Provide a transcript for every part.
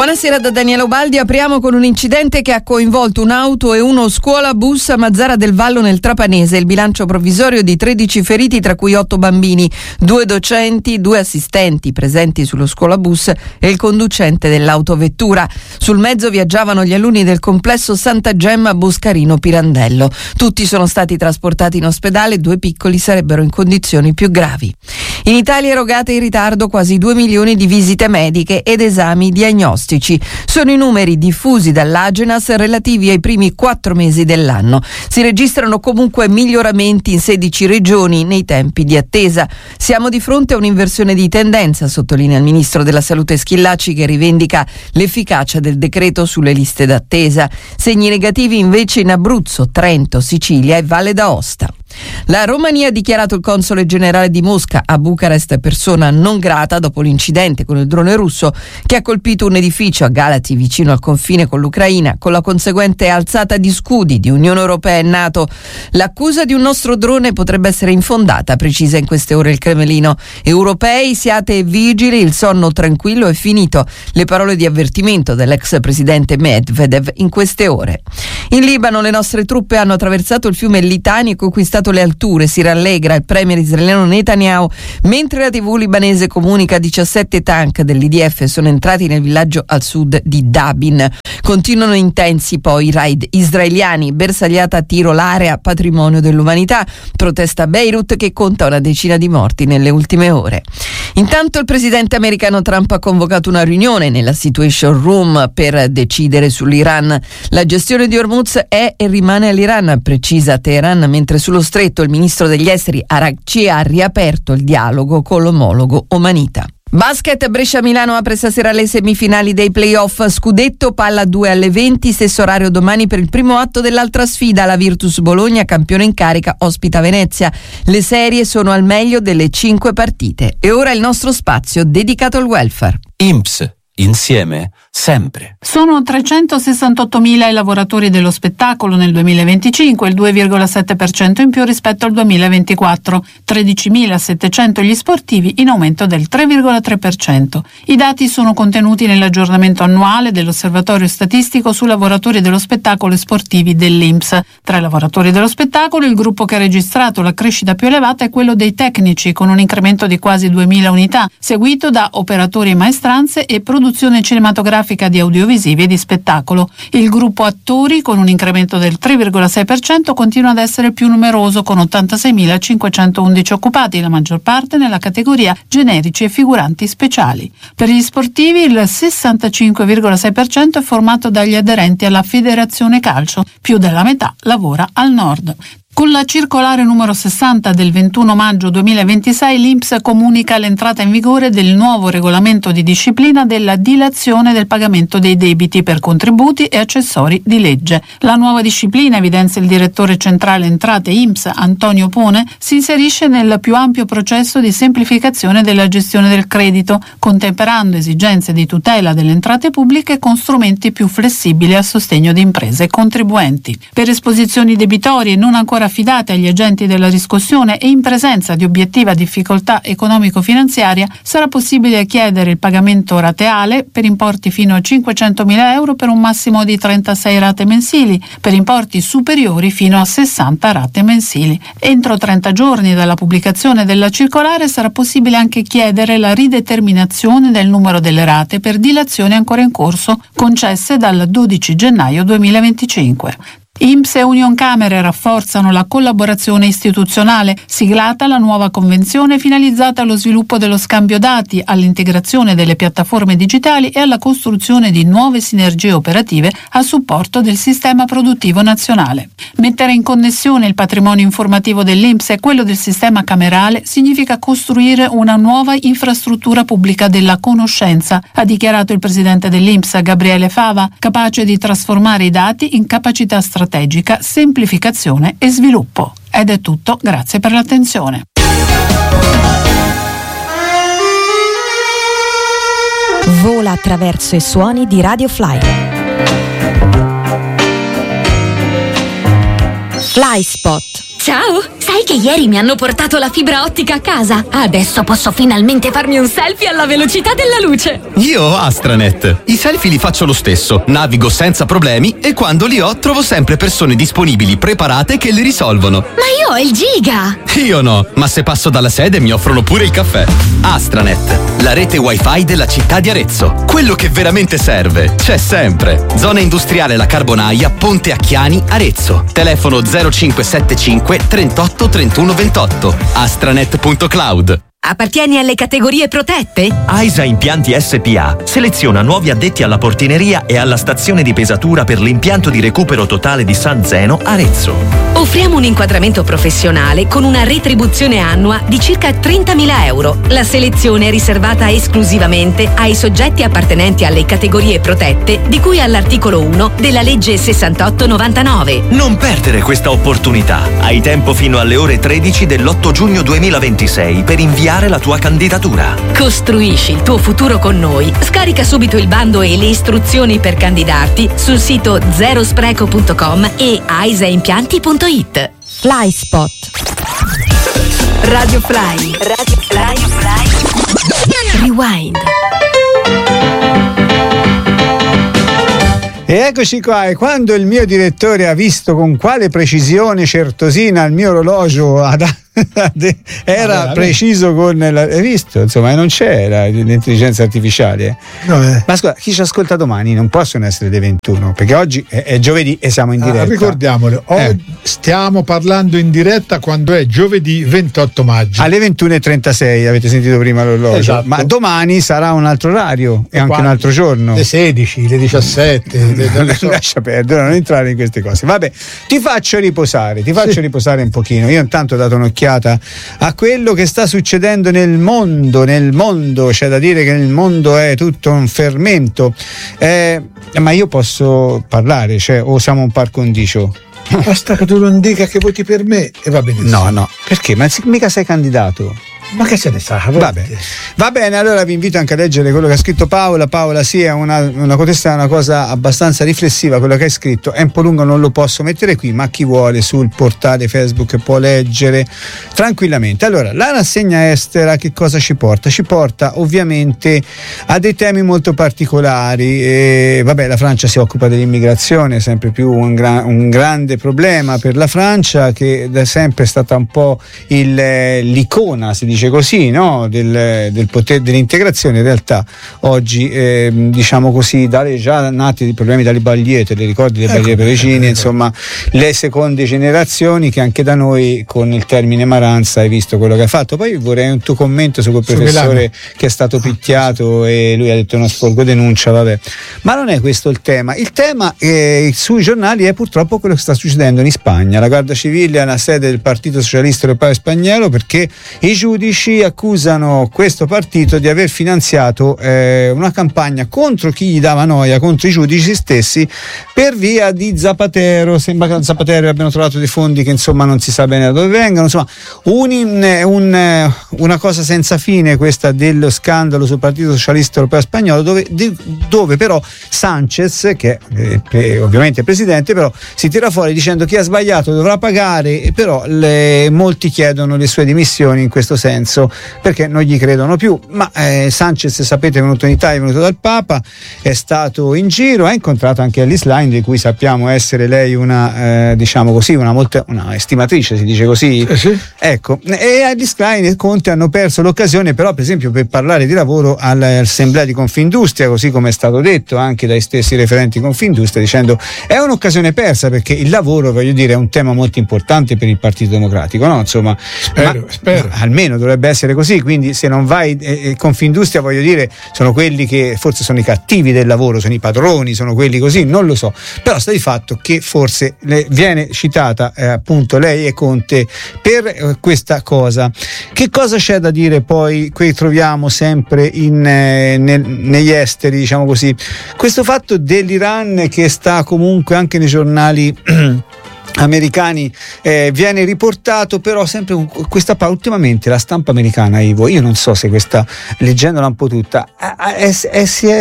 Buonasera da Daniela Ubaldi. Apriamo con un incidente che ha coinvolto un'auto e uno scuolabus a Mazzara del Vallo nel Trapanese. Il bilancio provvisorio di 13 feriti, tra cui 8 bambini, 2 docenti, 2 assistenti presenti sullo scuolabus e il conducente dell'autovettura. Sul mezzo viaggiavano gli alunni del complesso Santa Gemma Boscarino Pirandello. Tutti sono stati trasportati in ospedale, 2 piccoli sarebbero in condizioni più gravi. In Italia erogate in ritardo quasi 2 milioni di visite mediche ed esami diagnostici. Sono i numeri diffusi dall'Agenas relativi ai primi 4 mesi dell'anno. Si registrano comunque miglioramenti in 16 regioni nei tempi di attesa. Siamo di fronte a un'inversione di tendenza, sottolinea il ministro della Salute Schillaci, che rivendica l'efficacia del decreto sulle liste d'attesa. Segni negativi invece in Abruzzo, Trento, Sicilia e Valle d'Aosta. La Romania ha dichiarato il console generale di Mosca a Bucarest persona non grata dopo l'incidente con il drone russo che ha colpito un edificio a Galati vicino al confine con l'Ucraina, con la conseguente alzata di scudi di Unione Europea e NATO. L'accusa di un nostro drone potrebbe essere infondata, precisa in queste ore il Cremlino. Europei, siate vigili, il sonno tranquillo è finito. Le parole di avvertimento dell'ex presidente Medvedev in queste ore. In Libano le nostre truppe hanno attraversato il fiume Litani e conquistato le alture, si rallegra il premier israeliano Netanyahu, mentre la TV libanese comunica 17 tank dell'IDF sono entrati nel villaggio al sud di Dabin. Continuano intensi poi i raid israeliani, bersagliata a tiro l'area patrimonio dell'umanità, protesta a Beirut che conta una decina di morti nelle ultime ore. Intanto il presidente americano Trump ha convocato una riunione nella Situation Room per decidere sull'Iran. La gestione di Hormuz è e rimane all'Iran, precisa Teheran, mentre sullo stretto il ministro degli esteri Araghchi ha riaperto il dialogo con l'omologo omanita. Basket, Brescia-Milano apre stasera le semifinali dei playoff. Scudetto, palla 2 alle 20, stesso orario domani per il primo atto dell'altra sfida. La Virtus Bologna, campione in carica, ospita Venezia. Le serie sono al meglio delle 5 partite. E ora il nostro spazio dedicato al welfare. INPS. Insieme, sempre. Sono 368.000 i lavoratori dello spettacolo nel 2025, il 2,7% in più rispetto al 2024, 13.700 gli sportivi, in aumento del 3,3%. I dati sono contenuti nell'aggiornamento annuale dell'Osservatorio Statistico su lavoratori dello spettacolo e sportivi dell'INPS. Tra i lavoratori dello spettacolo, il gruppo che ha registrato la crescita più elevata è quello dei tecnici, con un incremento di quasi 2.000 unità, seguito da operatori e maestranze e produzione cinematografica di audiovisivi e di spettacolo. Il gruppo attori, con un incremento del 3,6%, continua ad essere il più numeroso, con 86.511 occupati, la maggior parte nella categoria generici e figuranti speciali. Per gli sportivi il 65,6% è formato dagli aderenti alla Federazione Calcio, più della metà lavora al nord. Con la circolare numero 60 del 21 maggio 2026 l'INPS comunica l'entrata in vigore del nuovo regolamento di disciplina della dilazione del pagamento dei debiti per contributi e accessori di legge. La nuova disciplina, evidenzia il direttore centrale entrate INPS Antonio Pone, si inserisce nel più ampio processo di semplificazione della gestione del credito, contemperando esigenze di tutela delle entrate pubbliche con strumenti più flessibili a sostegno di imprese e contribuenti. Per esposizioni debitorie non ancora affidate agli agenti della riscossione e in presenza di obiettiva difficoltà economico-finanziaria sarà possibile chiedere il pagamento rateale per importi fino a 500.000 euro per un massimo di 36 rate mensili, per importi superiori fino a 60 rate mensili. Entro 30 giorni dalla pubblicazione della circolare sarà possibile anche chiedere la rideterminazione del numero delle rate per dilazioni ancora in corso concesse dal 12 gennaio 2025. INPS e Unioncamere rafforzano la collaborazione istituzionale, siglata la nuova convenzione finalizzata allo sviluppo dello scambio dati, all'integrazione delle piattaforme digitali e alla costruzione di nuove sinergie operative a supporto del sistema produttivo nazionale. Mettere in connessione il patrimonio informativo dell'INPS e quello del sistema camerale significa costruire una nuova infrastruttura pubblica della conoscenza, ha dichiarato il presidente dell'INPS Gabriele Fava, capace di trasformare i dati in capacità strategica, semplificazione e sviluppo. Ed è tutto, grazie per l'attenzione. Vola attraverso i suoni di Radio Fly. Fly Spot. Ciao, Sai che ieri mi hanno portato la fibra ottica a casa? Adesso posso finalmente farmi un selfie alla velocità della luce. Io ho Astranet. I selfie li faccio lo stesso, navigo senza problemi e quando li ho trovo sempre persone disponibili, preparate che li risolvono. Ma io ho il giga! Io no, ma se passo dalla sede mi offrono pure il caffè. Astranet, la rete wifi della città di Arezzo. Quello che veramente serve c'è sempre. Zona industriale La Carbonaia, Ponte Acchiani, Arezzo. Telefono 0575 38 31 28. astranet.cloud. Appartieni alle categorie protette? AISA Impianti SPA seleziona nuovi addetti alla portineria e alla stazione di pesatura per l'impianto di recupero totale di San Zeno, Arezzo. Offriamo un inquadramento professionale con una retribuzione annua di circa 30.000 euro. La selezione è riservata esclusivamente ai soggetti appartenenti alle categorie protette di cui all'articolo 1 della legge 6899. Non perdere questa opportunità. Hai tempo fino alle ore 13 dell'8 giugno 2026 per inviare la tua candidatura. Costruisci il tuo futuro con noi. Scarica subito il bando e le istruzioni per candidarti sul sito zerospreco.com e aisaimpianti.it. FlySpot. Radio Fly. Rewind. E eccoci qua, e quando il mio direttore ha visto con quale precisione certosina il mio orologio era preciso con hai visto, insomma, non c'è l'intelligenza artificiale. No, Ma scusa, chi ci ascolta domani non possono essere le 21 perché oggi è giovedì e siamo in diretta. Ricordiamolo, stiamo parlando in diretta quando è giovedì 28 maggio alle 21:36, avete sentito prima l'orologio. Esatto. Ma domani sarà un altro orario e anche un altro giorno, le 16, le 17. Lascia perdere, non entrare in queste cose. Vabbè, ti faccio riposare un pochino. Io intanto ho dato un'occhiata a quello che sta succedendo nel mondo. C'è da dire che nel mondo è tutto un fermento, ma io posso parlare, o siamo un par condicio? Basta che tu non dica che voti per me e va benissimo. No, perché? Ma mica sei candidato. Ma che se ne sa? Va bene, allora vi invito anche a leggere quello che ha scritto Paola. Sì, è questa è una cosa abbastanza riflessiva quello che hai scritto, è un po' lungo, non lo posso mettere qui, ma chi vuole sul portale Facebook può leggere tranquillamente. Allora, la rassegna estera che cosa ci porta? Ci porta ovviamente a dei temi molto particolari. La Francia si occupa dell'immigrazione, sempre più un grande problema per la Francia, che da sempre è stata un po' l'icona, si dice così, no? del potere dell'integrazione. In realtà oggi diciamo così, già nati i problemi dalle bagliette, le ricordi le bagliette parigine, insomma le seconde generazioni, che anche da noi con il termine Maranza hai visto quello che ha fatto. Poi vorrei un tuo commento su quel professore che è stato picchiato e lui ha detto no, sporgo denuncia, ma non è questo il tema. Il tema sui giornali è purtroppo quello che sta succedendo in Spagna. La Guardia Civile è la sede del Partito Socialista Europeo Spagnolo perché i giudici accusano questo partito di aver finanziato una campagna contro chi gli dava noia, contro i giudici stessi, per via di Zapatero. Sembra che a Zapatero abbiano trovato dei fondi che insomma non si sa bene da dove vengono, insomma una cosa senza fine questa dello scandalo sul Partito Socialista Europeo Spagnolo, dove però Sanchez, che è ovviamente presidente, però si tira fuori dicendo chi ha sbagliato dovrà pagare, però molti chiedono le sue dimissioni in questo senso perché non gli credono più. Ma Sanchez, sapete, è venuto in Italia, è venuto dal Papa, è stato in giro, ha incontrato anche Alice Line, di cui sappiamo essere lei una diciamo così, una estimatrice, si dice così. Sì. Ecco, e Alice Line e Conte hanno perso l'occasione però per esempio per parlare di lavoro all'assemblea di Confindustria, così come è stato detto anche dai stessi referenti Confindustria, dicendo è un'occasione persa perché il lavoro, voglio dire, è un tema molto importante per il Partito Democratico, no? Insomma, spero. Almeno dovrebbe essere così, quindi se non vai Confindustria, voglio dire, sono quelli che forse sono i cattivi del lavoro, sono i padroni, sono quelli così, non lo so, però sta di fatto che forse viene citata appunto lei e Conte per questa cosa. Che cosa c'è da dire poi? Qui troviamo sempre negli esteri, diciamo così, questo fatto dell'Iran che sta comunque anche nei giornali americani viene riportato, però sempre ultimamente la stampa americana, Ivo, io non so se questa, leggendola un po' tutta, si è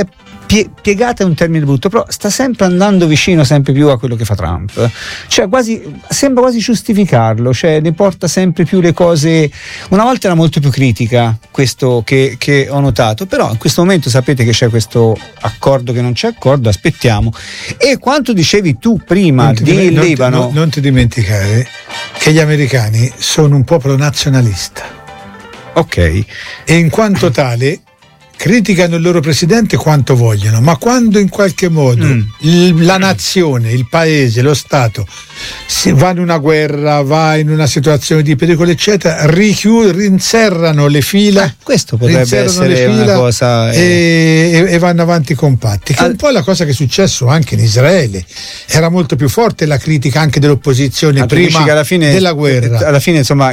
piegata è un termine brutto, però sta sempre andando vicino sempre più a quello che fa Trump, cioè sembra quasi giustificarlo, cioè ne porta sempre più le cose. Una volta era molto più critica, questo che ho notato, però in questo momento sapete che c'è questo accordo, che non c'è accordo, aspettiamo. E quanto dicevi tu prima di Libano, non ti dimenticare che gli americani sono un popolo nazionalista, ok, e in quanto tale criticano il loro presidente quanto vogliono, ma quando in qualche modo la nazione, il paese, lo Stato va in una guerra, va in una situazione di pericolo eccetera, rinserrano le fila, questo potrebbe essere una cosa e vanno avanti compatti, che è un po' la cosa che è successo anche in Israele. Era molto più forte la critica anche dell'opposizione prima alla fine, della guerra. Alla fine insomma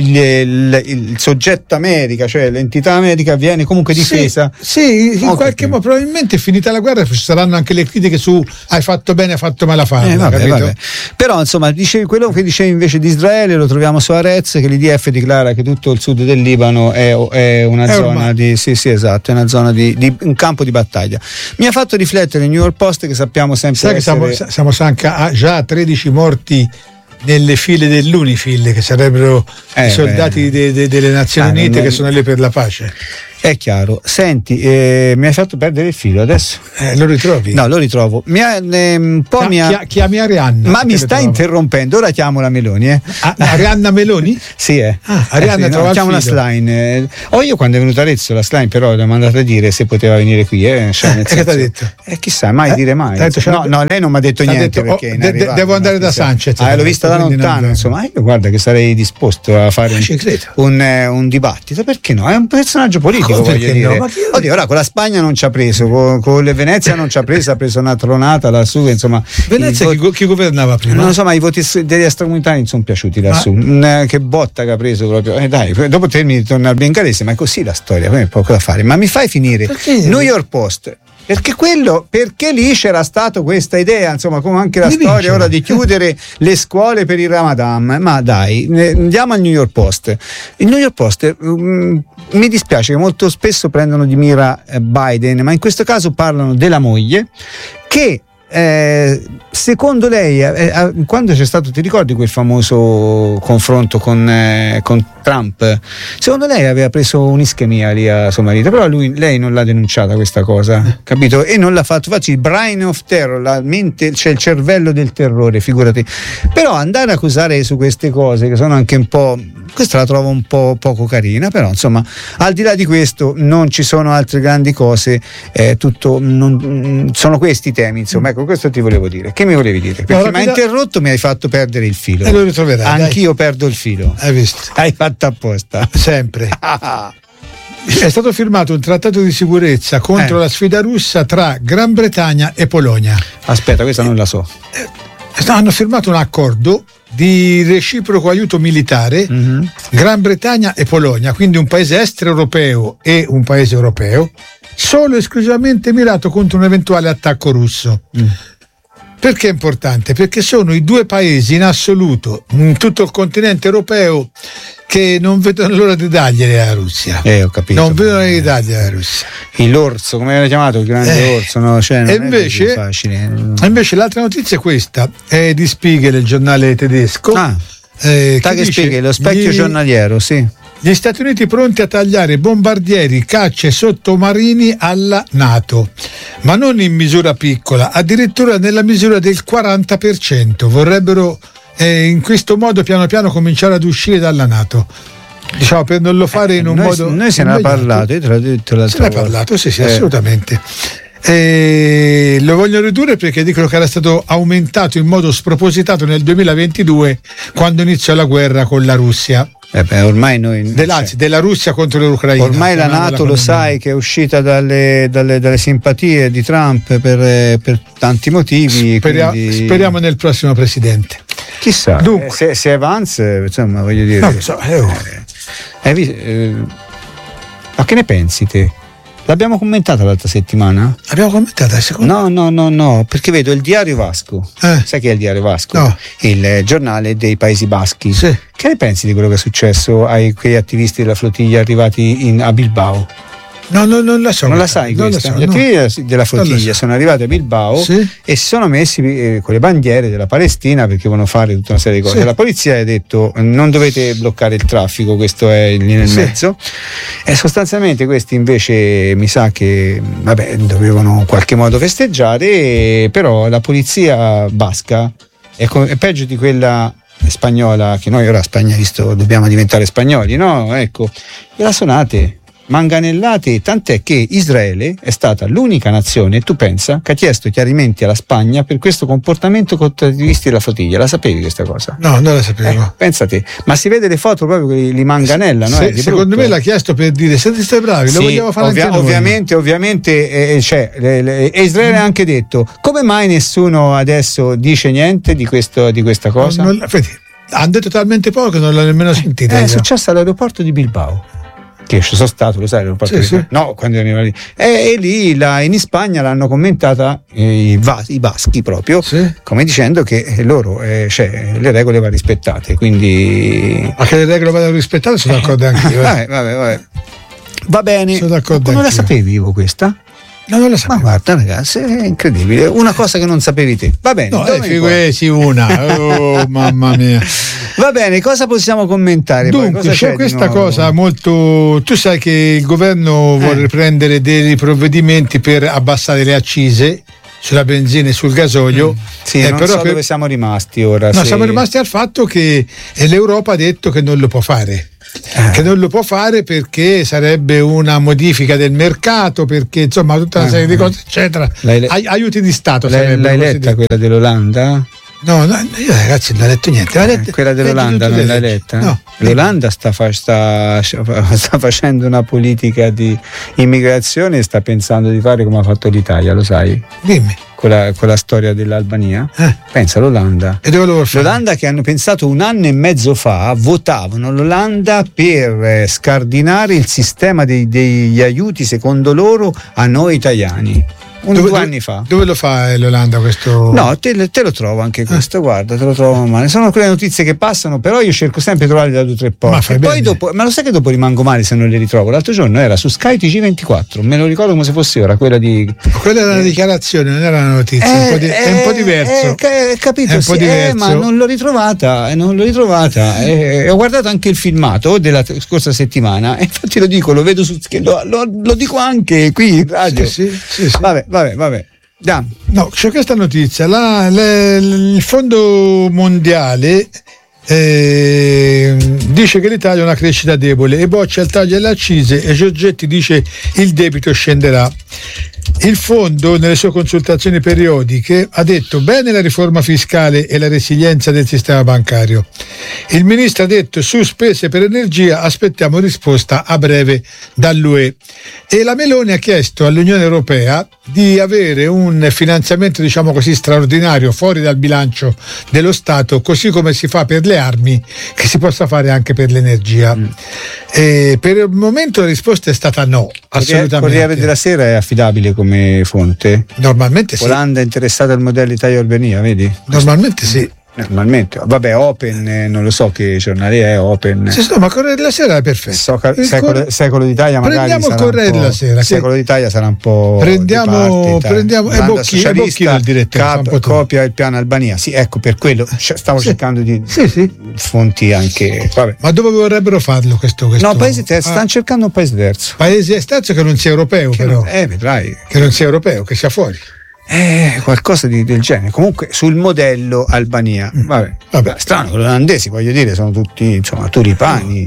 il soggetto America, cioè l'entità America, viene comunque difesa. Sì, in qualche modo probabilmente finita la guerra ci saranno anche le critiche su hai fatto bene, hai fatto male a farlo, vabbè. Però insomma quello che dicevi invece di Israele lo troviamo su Haaretz, che l'IDF dichiara che tutto il sud del Libano è una zona di esatto, è una zona di un campo di battaglia. Mi ha fatto riflettere il New York Post, che sappiamo sempre siamo anche già a 13 morti nelle file dell'Unifil, che sarebbero i soldati delle Nazioni Unite che sono lì per la pace. È chiaro. Senti, mi hai fatto perdere il filo adesso. Lo ritrovi? No, lo ritrovo. Chiami Arianna. Ma mi stai interrompendo. Ora chiamo la Meloni. Arianna Meloni? Sì, Arianna trova chiamo la Schlein. Io quando è venuta Arezzo, la Schlein però le ho mandato a dire se poteva venire qui. Cioè, che ti ha detto? Chissà, mai dire mai. No, lei non mi ha detto niente. Perché devo andare da Sanchez. L'ho vista da lontano. Insomma, io guarda che sarei disposto a fare un dibattito. Perché no? È un personaggio politico. Voglio dire. Oddio, ora con la Spagna non ci ha preso, con le Venezia non ci ha preso, ha preso una tronata lassù, insomma. Venezia chi governava prima? Non lo so, ma i voti degli extracomunitari non sono piaciuti lassù. Che botta che ha preso proprio. Dai, dopo termini di tornare al bengalese, ma è così la storia, poi poco da fare. Ma mi fai finire. New York Post. Perché lì c'era stata questa idea, insomma, come anche la storia ora di chiudere le scuole per il Ramadan. Ma dai, andiamo al New York Post. Il New York Post mi dispiace che molto spesso prendono di mira Biden, ma in questo caso parlano della moglie che secondo lei quando c'è stato, ti ricordi quel famoso confronto con Trump, secondo lei aveva preso un'ischemia lì a suo marito, però lei non l'ha denunciata questa cosa, capito? E non l'ha fatto, faccio il brain of terror, la mente, cioè il cervello del terrore, figurati. Però andare a accusare su queste cose che sono anche un po', questa la trovo un po' poco carina, però insomma al di là di questo non ci sono altre grandi cose, sono questi i temi, insomma. Ecco, questo ti volevo dire. Che mi volevi dire? Perché mi hai interrotto, mi hai fatto perdere il filo. E lo ritroverai. Anch'io perdo il filo. Hai visto? Hai fatto apposta. Sempre. È stato firmato un trattato di sicurezza contro la sfida russa tra Gran Bretagna e Polonia. Aspetta, questa non la so. Hanno firmato un accordo di reciproco aiuto militare, Gran Bretagna e Polonia, quindi un paese extraeuropeo e un paese europeo, solo esclusivamente mirato contro un eventuale attacco russo. Perché è importante? Perché sono i due paesi in assoluto in tutto il continente europeo che non vedono l'ora di dargliene alla Russia. Ho capito. Non vedono l'ora di dargliene alla Russia. L'orso, come l'aveva chiamato, il grande orso, no? Cioè, non invece, è facile. Invece l'altra notizia è questa, è di Spiegel, il giornale tedesco. Spiegel, lo specchio giornaliero, sì. Gli Stati Uniti pronti a tagliare bombardieri, cacce sottomarini alla NATO, ma non in misura piccola, addirittura nella misura del 40%. Vorrebbero in questo modo piano piano cominciare ad uscire dalla NATO. Diciamo, per non lo fare in un modo. Noi se ne è parlato, io te l'ho detto l'altra volta. Se ne è parlato, sì, assolutamente. Lo voglio ridurre perché dicono che era stato aumentato in modo spropositato nel 2022, quando iniziò la guerra con la Russia. Ormai noi della Russia contro l'Ucraina. Ormai la NATO lo sai che è uscita dalle simpatie di Trump per tanti motivi. Speriamo nel prossimo presidente. Chissà. Dunque, se Vance, insomma, voglio dire. Non so, ma che ne pensi te? L'abbiamo commentata l'altra settimana? Abbiamo commentata, secondo No, perché vedo il Diario Vasco. Sai chi è il Diario Vasco? No. Il giornale dei Paesi Baschi. Sì. Che ne pensi di quello che è successo ai quei attivisti della flottiglia arrivati a Bilbao? No, non la so. Non la sai questa? Gli attivisti della flottiglia sono arrivati a Bilbao e si sono messi con le bandiere della Palestina perché volevano fare tutta una serie di cose. La polizia ha detto non dovete bloccare il traffico, questo è lì nel mezzo, e sostanzialmente questi invece mi sa che dovevano in qualche modo festeggiare, però la polizia basca è peggio di quella spagnola, che noi ora Spagna visto dobbiamo diventare spagnoli, no? Ecco, gliela suonate, manganellate, tant'è che Israele è stata l'unica nazione, tu pensa, che ha chiesto chiarimenti alla Spagna per questo comportamento contro gli attivisti della flottiglia. La sapevi questa cosa? No, non la sapevo. Pensate, ma si vede le foto proprio che li manganellano. Secondo me l'ha chiesto per dire siete bravi, lo vogliamo fare anche noi. Ovviamente Israele ha anche detto come mai nessuno adesso dice niente di questa cosa? Hanno detto talmente poco che non l'ho nemmeno sentita. È successo all'aeroporto di Bilbao, che ci sono stato, lo sai, l'aeroporto no, quando ero lì, e lì in Spagna l'hanno commentata i baschi proprio, come dicendo che loro le regole vanno rispettate, quindi ma che le regole vanno rispettate sono d'accordo anch'io. Vabbè. Va bene. Sono d'accordo. Non la sapevi Ivo questa? No, non lo sapevo. Ma guarda ragazzi, è incredibile, una cosa che non sapevi te. Va bene, oh mamma mia. Va bene, cosa possiamo commentare? Dunque c'è questa cosa molto, tu sai che il governo vuole prendere dei provvedimenti per abbassare le accise sulla benzina e sul gasolio. Non però so dove siamo rimasti ora. No, siamo rimasti al fatto che l'Europa ha detto che non lo può fare. Che non lo può fare perché sarebbe una modifica del mercato, perché insomma tutta una serie di cose eccetera, aiuti di Stato. L'hai letta quella dell'Olanda? No, io ragazzi non ho letto niente. Quella dell'Olanda non l'hai letta? No. L'Olanda sta facendo una politica di immigrazione e sta pensando di fare come ha fatto l'Italia, lo sai? Dimmi. Con la storia dell'Albania. Pensa l'Olanda. E dove lo fare? L'Olanda, che hanno pensato 1 anno e mezzo fa, votavano l'Olanda per scardinare il sistema degli aiuti secondo loro a noi italiani. 2 anni fa. Dove lo fa l'Olanda questo? No, te lo trovo anche questo, guarda, te lo trovo male. Sono quelle notizie che passano, però io cerco sempre di trovarle da 2 o 3 porte. Poi dopo, ma lo sai che dopo rimango male se non le ritrovo. L'altro giorno era su Sky TG24, me lo ricordo come se fosse ora, quella era una dichiarazione, non era una notizia, è un po' diverso. Capito, è un po' diverso. Ma non l'ho ritrovata. Ho guardato anche il filmato della scorsa settimana, e infatti lo dico, lo vedo lo dico anche qui in radio. Sì. Vabbè. No, c'è questa notizia. Il Fondo Mondiale dice che l'Italia ha una crescita debole e boccia il taglio alle accise, e Giorgetti dice il debito scenderà. Il fondo nelle sue consultazioni periodiche ha detto bene la riforma fiscale e la resilienza del sistema bancario. Il ministro ha detto su spese per energia aspettiamo risposta a breve dall'UE, e la Meloni ha chiesto all'Unione Europea di avere un finanziamento diciamo così straordinario fuori dal bilancio dello Stato, così come si fa per le armi, che si possa fare anche per l'energia. Per il momento la risposta è stata no, assolutamente. Corriere della Sera è affidabile come fonte? Normalmente sì. Olanda è interessata al modello Italia-Albania, vedi? Normalmente sì. Normalmente, vabbè, Open, non lo so che giornale è Open. Ma Corriere della Sera è perfetto. Secolo d'Italia magari prendiamo il Corriere della Sera. Secolo d'Italia sarà un po'. Prendiamo è Bocchino il direttore. Copia il piano Albania. Sì, ecco, per quello stavo cercando di fonti anche. Vabbè. Ma dove vorrebbero farlo questo? No, paese terzo, stanno cercando un paese terzo. Paese terzo che non sia europeo, però. Vedrai. Che non sia europeo, che sia fuori. Qualcosa del genere, comunque sul modello Albania. Vabbè. Strano, gli olandesi, voglio dire, sono tutti insomma tulipani.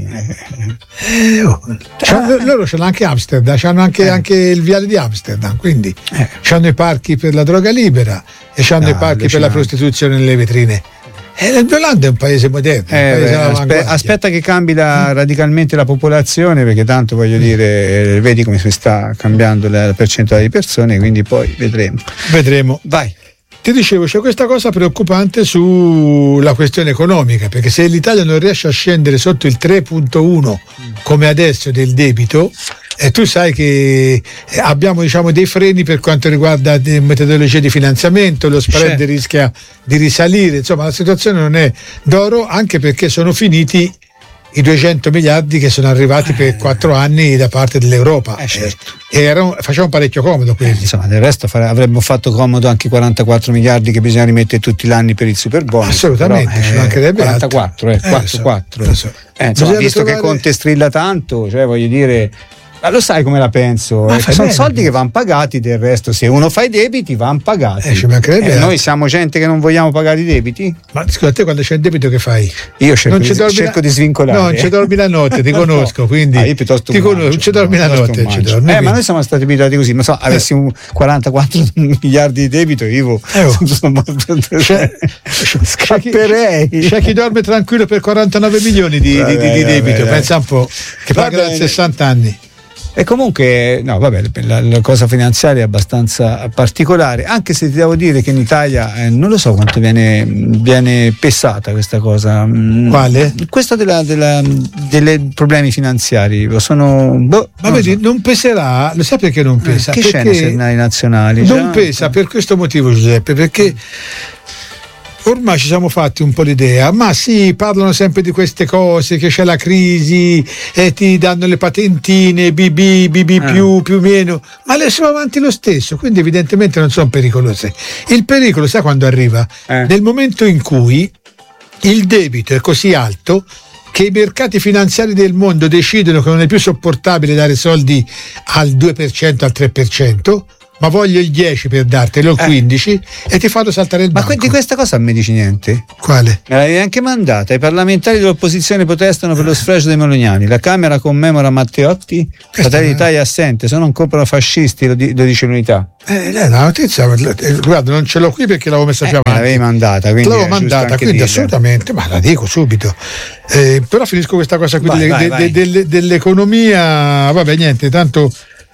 Loro c'hanno anche Amsterdam, c'hanno anche il viale di Amsterdam, quindi c'hanno i parchi per la droga libera e c'hanno i parchi per la prostituzione nelle vetrine. L'Olanda è un paese moderno. Aspetta che cambi radicalmente la popolazione, perché tanto voglio dire, vedi come si sta cambiando la percentuale di persone, quindi poi vedremo. Vai. Ti dicevo, c'è questa cosa preoccupante sulla questione economica, perché se l'Italia non riesce a scendere sotto il 3,1 come adesso del debito, e tu sai che abbiamo diciamo dei freni per quanto riguarda le metodologie di finanziamento, lo spread rischia di risalire, insomma la situazione non è d'oro, anche perché sono finiti i 200 miliardi che sono arrivati per 4 anni da parte dell'Europa. Certo. E facciamo parecchio comodo quelli. Insomma, del resto avremmo fatto comodo anche i 44 miliardi che bisogna rimettere tutti gli anni per il superbonus. Assolutamente, ci mancherebbe 44, 4. Visto che Conte strilla tanto, cioè voglio dire, ma lo sai come la penso? Sono soldi che vanno pagati, del resto se uno fa i debiti vanno pagati. Ci mancherebbe noi siamo gente che non vogliamo pagare i debiti? Ma scusa, te quando c'è il debito che fai? Io cerco di svincolare. No, non ci dormi la notte, ti conosco, quindi io piuttosto non ci dormi la notte. Ma noi siamo stati abituati così, non so, avessi un 44 miliardi di debito, io scapperei. C'è chi dorme tranquillo per 49 milioni di debito, pensa un po', che paga da 60 anni. E comunque, no, vabbè, la cosa finanziaria è abbastanza particolare, anche se ti devo dire che in Italia non lo so quanto viene pesata questa cosa. Quale? Questa dei problemi finanziari. Ma vedi, non peserà, lo sai perché non pesa? Che perché scene nazionali? Non pesa per questo motivo, Giuseppe, perché ormai ci siamo fatti un po' l'idea, ma sì, parlano sempre di queste cose, che c'è la crisi e ti danno le patentine, BB più meno, ma le sono avanti lo stesso, quindi evidentemente non sono pericolose. Il pericolo, sai quando arriva? Nel momento in cui il debito è così alto che i mercati finanziari del mondo decidono che non è più sopportabile dare soldi al 2%, al 3%, ma voglio il 10 per dartelo, il 15 e ti fanno saltare il banco. Ma di questa cosa non mi dici niente? Quale? Me l'avevi anche mandata. I parlamentari dell'opposizione protestano per lo sfregio dei Molognani. La Camera commemora Matteotti. Fratelli d'Italia assente, se non comprano fascisti, lo dice l'Unità. La notizia, guarda, non ce l'ho qui perché l'avevo messa già avanti. L'avevi mandata, quindi l'avevo mandata, quindi assolutamente, ma la dico subito. Però finisco questa cosa qui dell'economia. Vabbè, niente, tanto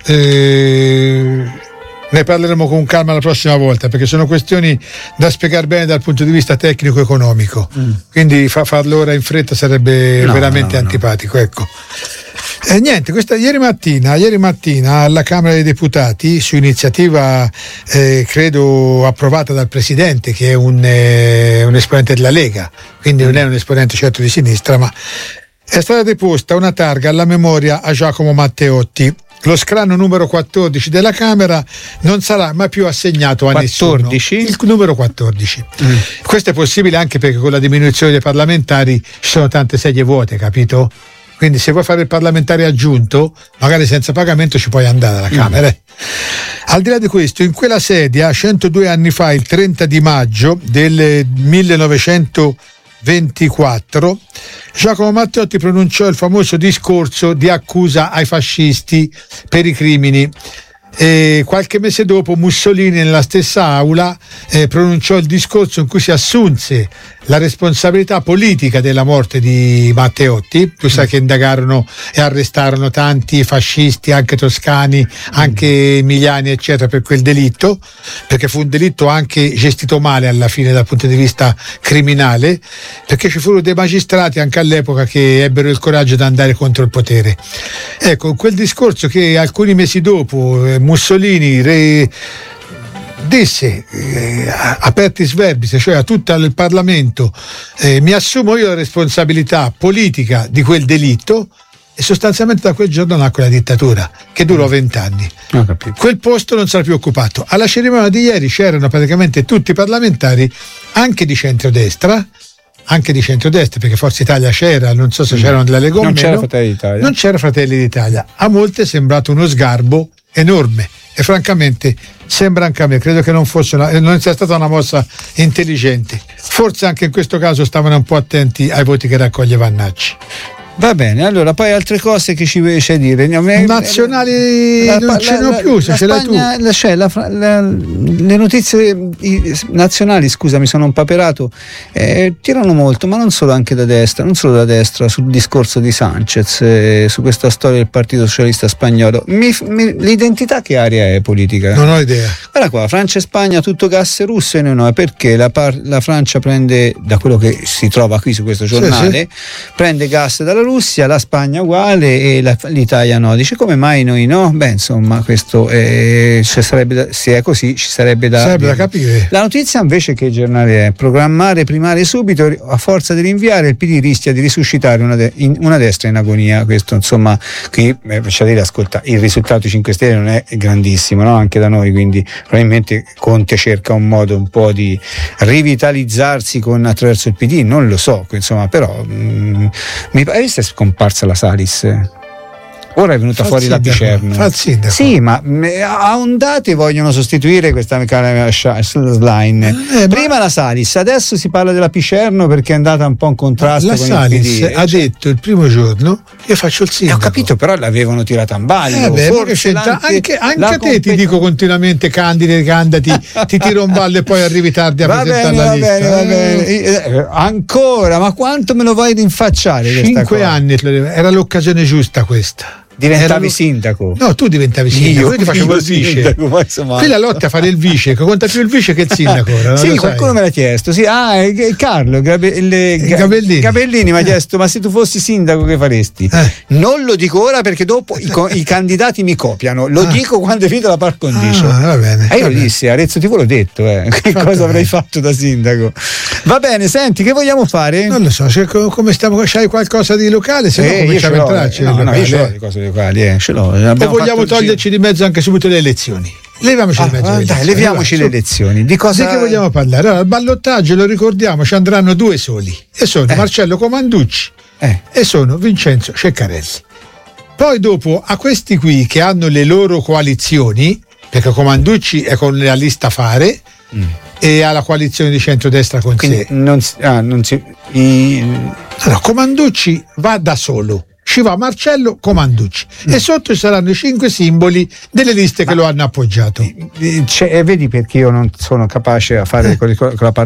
ne parleremo con calma la prossima volta, perché sono questioni da spiegare bene dal punto di vista tecnico-economico, quindi farlo ora in fretta sarebbe veramente antipatico, ecco. Niente, ieri mattina alla Camera dei Deputati, su iniziativa credo approvata dal Presidente, che è un esponente della Lega, quindi non è un esponente certo di sinistra, ma è stata deposta una targa alla memoria a Giacomo Matteotti. Lo scranno numero 14 della Camera non sarà mai più assegnato a 14? Nessuno. Il numero 14. Questo è possibile anche perché con la diminuzione dei parlamentari ci sono tante sedie vuote, capito? Quindi se vuoi fare il parlamentare aggiunto, magari senza pagamento ci puoi andare alla Camera. Al di là di questo, in quella sedia 102 anni fa, il 30 di maggio del 1924, Giacomo Matteotti pronunciò il famoso discorso di accusa ai fascisti per i crimini. Qualche mese dopo Mussolini nella stessa aula pronunciò il discorso in cui si assunse la responsabilità politica della morte di Matteotti. Tu sai che indagarono e arrestarono tanti fascisti, anche toscani, anche emiliani eccetera, per quel delitto, perché fu un delitto anche gestito male alla fine dal punto di vista criminale, perché ci furono dei magistrati anche all'epoca che ebbero il coraggio di andare contro il potere. Ecco, quel discorso che alcuni mesi dopo Mussolini disse apertis verbis, cioè a tutto il Parlamento, mi assumo io la responsabilità politica di quel delitto, e sostanzialmente da quel giorno nacque la dittatura, che durò 20 anni. Quel posto non sarà più occupato. Alla cerimonia di ieri c'erano praticamente tutti i parlamentari, anche di centrodestra, perché Forza Italia c'era, non so se c'erano della Lega o meno. Non c'era Fratelli d'Italia. A molte è sembrato uno sgarbo enorme, e francamente sembra anche a me, credo che non sia stata una mossa intelligente. Forse anche in questo caso stavano un po' attenti ai voti che raccoglie Vannacci. Va bene, allora poi altre cose che ci c'è dire. Nazionali non ce ne ho più, se ce l'hai tu. Le notizie nazionali, scusa, mi sono impaperato, tirano molto, ma non solo, anche da destra, non solo da destra, sul discorso di Sanchez, su questa storia del Partito Socialista Spagnolo. L'identità che area è politica? Non ho idea. Guarda qua, Francia e Spagna tutto gas russo e noi no, perché la Francia prende, da quello che si trova qui su questo giornale, prende gas dalla Russia, la Spagna uguale e l'Italia no. Dice come mai noi no? Beh, insomma, questo se è così ci sarebbe da capire. La notizia invece che il giornale è: programmare primare subito, a forza di rinviare il PD rischia di risuscitare una destra in agonia. Questo insomma, qui faccio dire, ascolta, il risultato 5 Stelle non è grandissimo, no? Anche da noi, quindi probabilmente Conte cerca un modo un po' di rivitalizzarsi attraverso il PD, non lo so, insomma, però mi pare che è scomparsa la Salis. Ora è venuta fuori la Picerno. Sì, ma a ondate vogliono sostituire questa line. Prima la Salis, adesso si parla della Picerno perché è andata un po' in contrasto con Salis il PD. Ha detto il primo giorno: io faccio il sindaco. Ho capito, però l'avevano tirata in ballo. Anche a te ti dico continuamente candidati, ti tiro un ballo e poi arrivi tardi a presentare la lista. Va bene. Ancora, ma quanto me lo vuoi rinfacciare? 5 anni, era l'occasione giusta questa. Diventavi sindaco? No, tu diventavi sindaco, io ti facevo il vice. Qui la lotta a fare il vice, che conta più il vice che il sindaco. Sì, qualcuno me l'ha chiesto. Sì, Carlo Gabellini mi ha chiesto: ma se tu fossi sindaco che faresti? Non lo dico ora perché dopo i candidati mi copiano, lo dico quando è finita la par condicio. Va bene. Io lo dissi, Arezzo TV l'ho detto, che cosa avrei fatto da sindaco. Va bene, senti, che vogliamo fare? Non lo so, come stiamo, c'hai qualcosa di locale? Se no cominciamo a entrarci. No, io ce l'ho le cose locali, ce l'ho. O vogliamo toglierci di mezzo anche subito le elezioni? Leviamoci di mezzo. Dai, leviamoci le elezioni. Di cosa? Di che vogliamo parlare? Allora, al ballottaggio, lo ricordiamo, ci andranno 2 soli e sono Marcello Comanducci e sono Vincenzo Ceccarelli. Poi dopo a questi qui che hanno le loro coalizioni, perché Comanducci è con la lista Fare e ha la coalizione di centrodestra con sé. Comanducci va da solo. Ci va Marcello Comanducci e sotto ci saranno i 5 simboli delle liste che lo hanno appoggiato. Vedi perché io non sono capace a fare con la parte